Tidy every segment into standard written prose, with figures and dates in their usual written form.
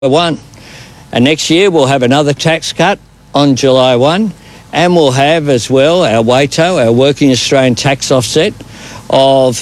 1. And next year we'll have another tax cut on July 1, and we'll have as well our WATO, our Working Australian Tax Offset, of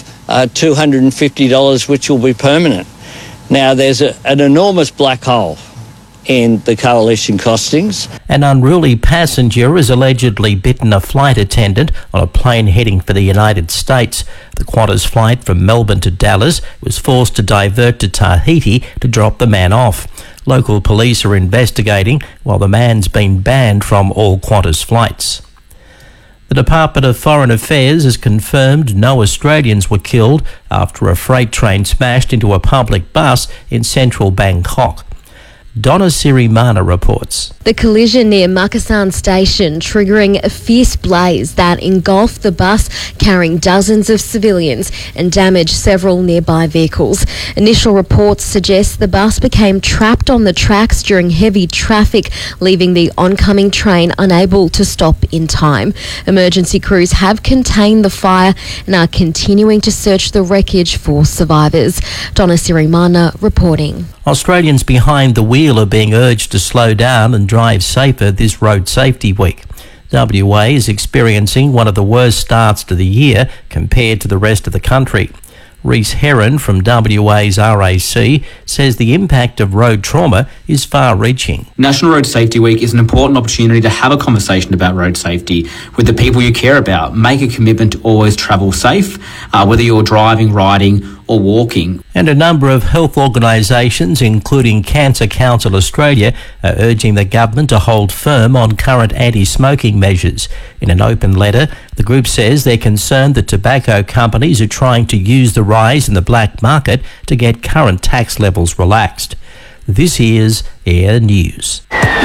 $250, which will be permanent. Now, there's an enormous black hole in the coalition costings. An unruly passenger has allegedly bitten a flight attendant on a plane heading for the United States. The Qantas flight from Melbourne to Dallas was forced to divert to Tahiti to drop the man off. Local police are investigating, while the man's been banned from all Qantas flights. The Department of Foreign Affairs has confirmed no Australians were killed after a freight train smashed into a public bus in central Bangkok. Donna Sirimana reports. The collision near Makasan Station triggering a fierce blaze that engulfed the bus carrying dozens of civilians and damaged several nearby vehicles. Initial reports suggest the bus became trapped on the tracks during heavy traffic, leaving the oncoming train unable to stop in time. Emergency crews have contained the fire and are continuing to search the wreckage for survivors. Donna Sirimana reporting. Australians behind the wheel are being urged to slow down and drive safer this Road Safety Week. WA is experiencing one of the worst starts to the year compared to the rest of the country. Rhys Heron from WA's RAC says the impact of road trauma is far-reaching. National Road Safety Week is an important opportunity to have a conversation about road safety with the people you care about. Make a commitment to always travel safe, whether you're driving, riding or walking. And a number of health organisations, including Cancer Council Australia, are urging the government to hold firm on current anti-smoking measures. In an open letter, the group says they're concerned that tobacco companies are trying to use the rise in the black market to get current tax levels relaxed. This is Air News.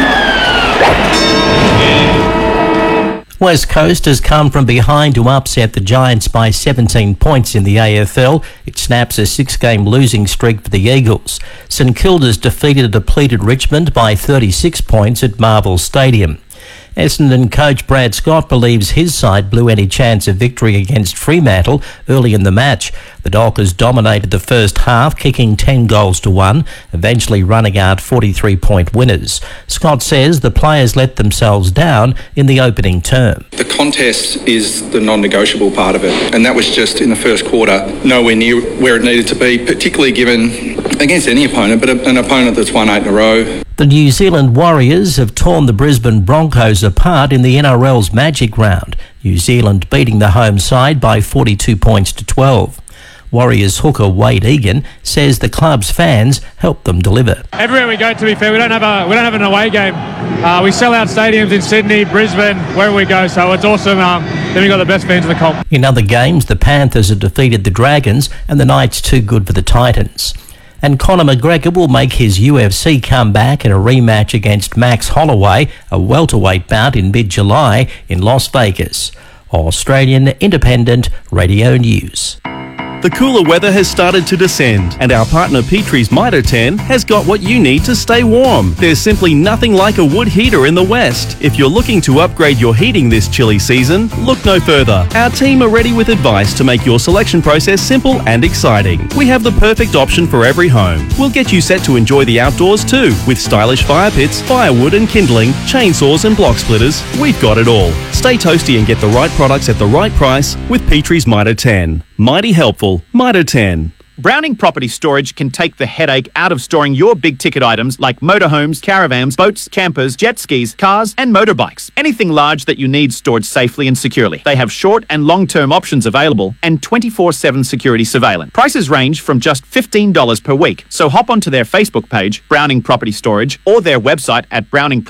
West Coast has come from behind to upset the Giants by 17 points in the AFL. It snaps a 6-game losing streak for the Eagles. St Kilda's defeated a depleted Richmond by 36 points at Marvel Stadium. Essendon coach Brad Scott believes his side blew any chance of victory against Fremantle early in the match. The Dockers dominated the first half, kicking 10 goals to 1, eventually running out 43-point winners. Scott says the players let themselves down in the opening term. The contest is the non-negotiable part of it, and that was just in the first quarter nowhere near where it needed to be, particularly given against any opponent, but an opponent that's won 8 in a row. The New Zealand Warriors have torn the Brisbane Broncos apart in the NRL's Magic Round, New Zealand beating the home side by 42 points to 12. Warriors hooker Wade Egan says the club's fans helped them deliver. Everywhere we go, to be fair, we don't have an away game. We sell out stadiums in Sydney, Brisbane, wherever we go, so it's awesome. Then we've got the best fans in the comp. In other games, the Panthers have defeated the Dragons and the Knights too good for the Titans. And Conor McGregor will make his UFC comeback in a rematch against Max Holloway, a welterweight bout in mid-July in Las Vegas. Australian Independent Radio News. The cooler weather has started to descend, and our partner Petrie's Mitre 10 has got what you need to stay warm. There's simply nothing like a wood heater in the West. If you're looking to upgrade your heating this chilly season, look no further. Our team are ready with advice to make your selection process simple and exciting. We have the perfect option for every home. We'll get you set to enjoy the outdoors too, with stylish fire pits, firewood and kindling, chainsaws and block splitters. We've got it all. Stay toasty and get the right products at the right price with Petrie's Mitre 10. Mighty helpful. Mitre 10. Browning Property Storage can take the headache out of storing your big-ticket items like motorhomes, caravans, boats, campers, jet skis, cars and motorbikes. Anything large that you need stored safely and securely. They have short and long-term options available and 24/7 security surveillance. Prices range from just $15 per week. So hop onto their Facebook page, Browning Property Storage, or their website at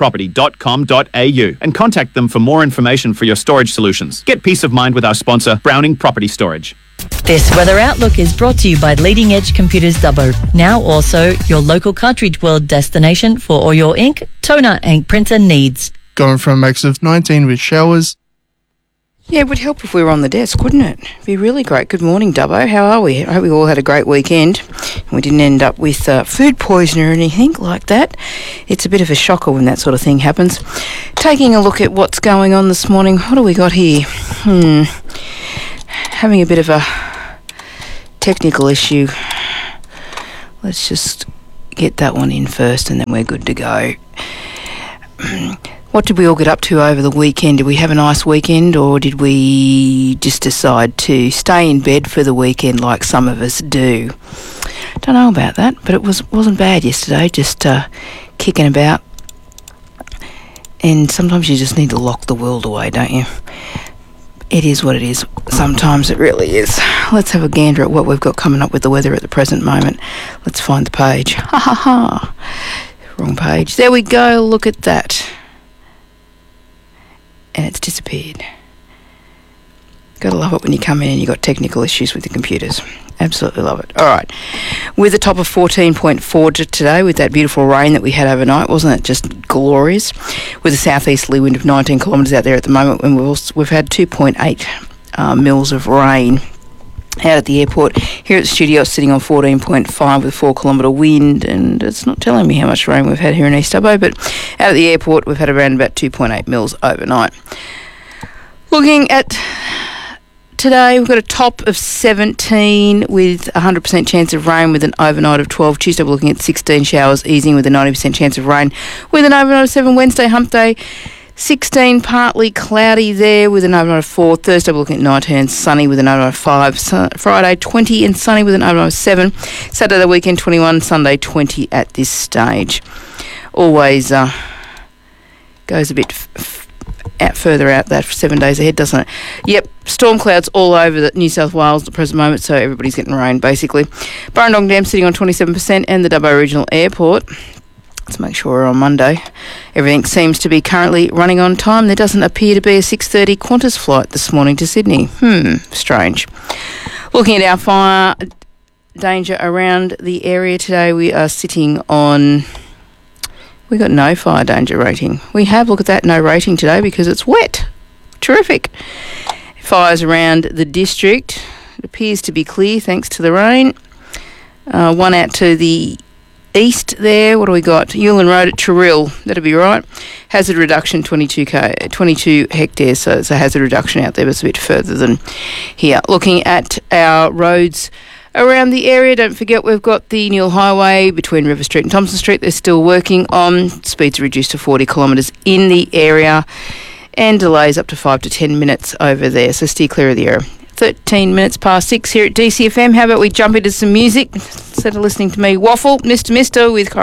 browningproperty.com.au and contact them for more information for your storage solutions. Get peace of mind with our sponsor, Browning Property Storage. This weather outlook is brought to you by Leading Edge Computers Dubbo. Now also your local cartridge world destination for all your ink, toner and printer needs. Going from a max of 19 with showers. Yeah, it would help if we were on the desk, wouldn't it? Be really great. Good morning, Dubbo. How are we? I hope we all had a great weekend. We didn't end up with food poisoning or anything like that. It's a bit of a shocker when that sort of thing happens. Taking a look at what's going on this morning. What do we got here? Having a bit of a technical issue. Let's just get that one in first and then we're good to go. What did we all get up to over the weekend? Did we have a nice weekend, or did we just decide to stay in bed for the weekend like some of us do? Don't know about that, but it wasn't bad yesterday, just kicking about. And sometimes you just need to lock the world away, don't you? It is what it is. Sometimes it really is. Let's have a gander at what we've got coming up with the weather at the present moment. Let's find the page. Ha ha ha. Wrong page. There we go. Look at that. And it's disappeared. Gotta love it when you come in and you've got technical issues with the computers. Absolutely love it. All right. With a top of 14.4 today, with that beautiful rain that we had overnight, wasn't it just glorious? With a southeasterly wind of 19 kilometres out there at the moment, and we've had 2.8 mils of rain out at the airport. Here at the studio, it's sitting on 14.5 with 4 kilometre wind, and it's not telling me how much rain we've had here in East Dubbo, but out at the airport, we've had around about 2.8 mils overnight. Looking at today, we've got a top of 17 with a 100% chance of rain with an overnight of 12. Tuesday, we're looking at 16 showers easing with a 90% chance of rain with an overnight of 7. Wednesday, hump day, 16 partly cloudy there with an overnight of 4. Thursday, we're looking at 19 and sunny with an overnight of 5. Friday, 20 and sunny with an overnight of 7. Saturday, the weekend, 21. Sunday, 20 at this stage. Always goes a bit further out that 7 days ahead, doesn't it? Yep, storm clouds all over the New South Wales at the present moment, so everybody's getting rain basically. Burrendong Dam sitting on 27%, and the Dubbo Regional Airport, let's make sure we're on Monday, everything seems to be currently running on time. There doesn't appear to be a 6:30 Qantas flight this morning to Sydney. Strange. Looking at our fire danger around the area today, we are sitting on... we got no fire danger rating. We have, look at that, no rating today because it's wet. Terrific. Fires around the district. It appears to be clear thanks to the rain. One out to the east there. What do we got? Yulin Road at Terrill. That'll be right. Hazard reduction 22 hectares, so it's a hazard reduction out there, but it's a bit further than here. Looking at our roads around the area, don't forget we've got the Newell Highway between River Street and Thompson Street. They're still working on. Speeds are reduced to 40 kilometres in the area, and delays up to 5 to 10 minutes over there, so steer clear of the area. 13 minutes past 6 here at DCFM. How about we jump into some music instead of listening to me waffle? Mr. with